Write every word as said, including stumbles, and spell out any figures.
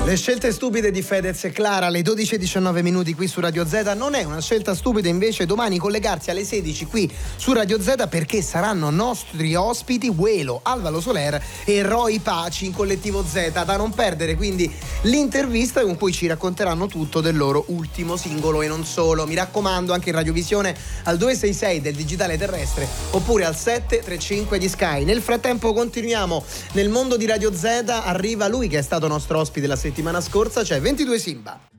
Le scelte stupide di Fedez e Clara alle dodici e diciannove minuti qui su Radio Z. Non è una scelta stupida invece domani collegarsi alle sedici qui su Radio Z, perché saranno nostri ospiti Welo, Alvaro Soler e Roy Paci in Collettivo Z, da non perdere quindi l'intervista con cui ci racconteranno tutto del loro ultimo singolo e non solo. Mi raccomando, anche in radiovisione al due sei sei del digitale terrestre oppure al sette tre cinque di Sky. Nel frattempo continuiamo nel mondo di Radio Z, arriva lui che è stato nostro ospite la settimana scorsa, cioè ventidue Simba.